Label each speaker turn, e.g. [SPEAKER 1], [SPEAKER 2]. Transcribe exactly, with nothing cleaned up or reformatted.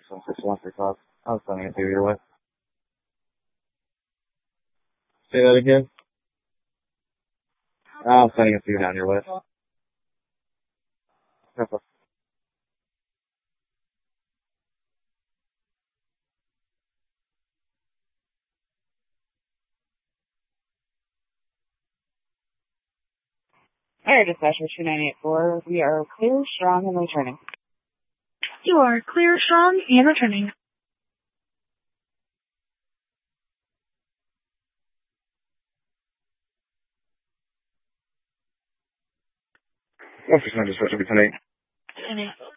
[SPEAKER 1] one six one three five. I was sending it to you your way. Say that again? I was sending it to you down your way. Okay.
[SPEAKER 2] Air Dispatcher two nine eight four, we are clear, strong, and returning.
[SPEAKER 3] You are clear, strong, and returning.
[SPEAKER 1] one six nine, dispatcher, ten eight.
[SPEAKER 3] ten eight.